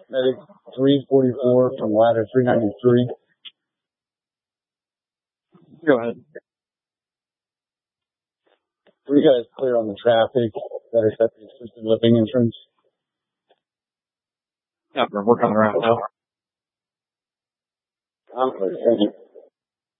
Medic 344 from ladder 393. Go ahead. 3 guys clear on the traffic that are at the assisted living entrance. Yeah, we're coming around now. I'm clear. Thank you.